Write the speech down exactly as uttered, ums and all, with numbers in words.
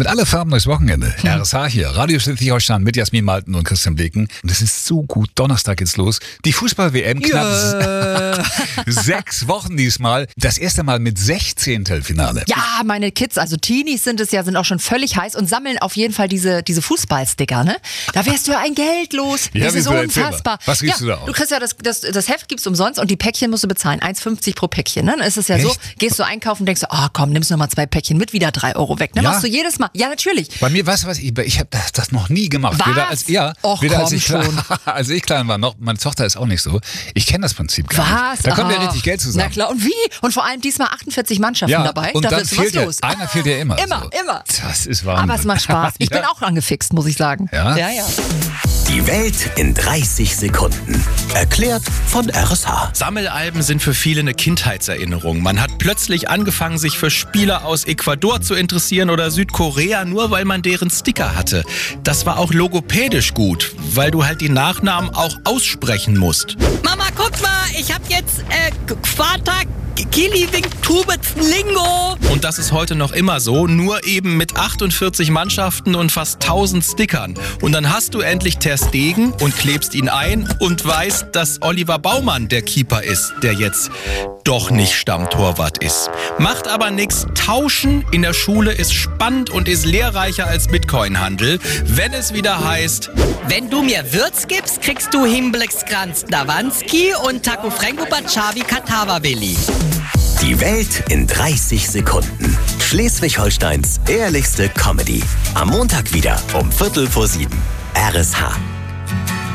Mit alle Farben durchs Wochenende. Hm. R S H hier, Radio Schleswig-Holstein mit Jasmin Malten und Christian Bleken. Und es ist so gut. Donnerstag geht's los. Die Fußball-W M, knapp Yeah. sechs Wochen diesmal. Das erste Mal mit Sechzehntelfinale. Ja, meine Kids, also Teenies sind es ja, sind auch schon völlig heiß und sammeln auf jeden Fall diese, diese Fußballsticker, ne? Da wärst du ja ein Geld los. Ja, das ist wieso? Erzähl mal. unfassbar. Was gibst ja, du da aus? Du kriegst ja das, das, das Heft gibt's umsonst und die Päckchen musst du bezahlen. eins fünfzig pro Päckchen, ne? Dann ist es ja Echt? so, gehst du einkaufen, denkst du, ah komm, nimmst noch mal zwei Päckchen mit, wieder drei Euro weg. Ne? Ja? Machst du jedes Mal. Ja, natürlich. Bei mir, weißt du was, ich, ich habe das, das noch nie gemacht. Was? Weder als, ja, Och, weder komm als ich, klein, schon. als ich klein war noch. Meine Tochter ist auch nicht so. Ich kenne das Prinzip gar Was? nicht. Da kommt ja Ach, richtig Geld zusammen. Na klar, und wie? Und vor allem diesmal achtundvierzig Mannschaften Ja, dabei. und da dann ist was fehlt ja, los. einer fehlt ja immer. Immer, so. immer. Das ist Wahnsinn. Aber es macht Spaß. Ich Ja. bin auch angefixt, muss ich sagen. Ja? Ja, ja. Die Welt in dreißig Sekunden. Erklärt von R S H. Sammelalben sind für viele eine Kindheitserinnerung. Man hat plötzlich angefangen, sich für Spieler aus Ecuador zu interessieren oder Südkorea, nur weil man deren Sticker hatte. Das war auch logopädisch gut, weil du halt die Nachnamen auch aussprechen musst. Mama, guck mal, ich hab jetzt äh, Quata Kiliwing Lingo. Und das ist heute noch immer so, nur eben mit achtundvierzig Mannschaften und fast tausend Stickern. Und dann hast du endlich Ter Stegen und klebst ihn ein und weißt, dass Oliver Baumann der Keeper ist, der jetzt doch nicht Stammtorwart ist. Macht aber nichts. Tauschen in der Schule ist spannend und ist lehrreicher als Bitcoin-Handel, wenn es wieder heißt: Wenn du mir Würz gibst, kriegst du Himblex-Kranz Dawanski und Taco Franco Bachavi Katawawili. Die Welt in dreißig Sekunden. Schleswig-Holsteins ehrlichste Comedy. Am Montag wieder um Viertel vor sieben. R S H.